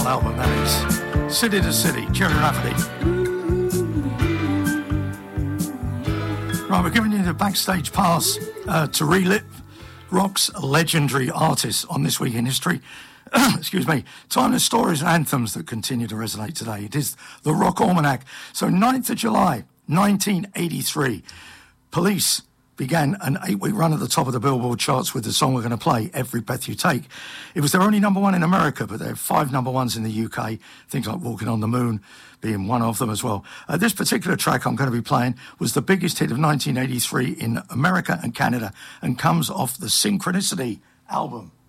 album, that is. City to City, Gerry Rafferty. Right, we're giving you the backstage pass to relive rock's legendary artists on This Week in History. Excuse me. Timeless stories and anthems that continue to resonate today. It is the Rock Almanac. So 9th of July, 1983, Police began an 8-week run at the top of the Billboard charts with the song we're going to play, Every Breath You Take. It was their only number one in America, but they have 5 number ones in the UK, things like Walking on the Moon being one of them as well. This particular track I'm going to be playing was the biggest hit of 1983 in America and Canada and comes off the Synchronicity album.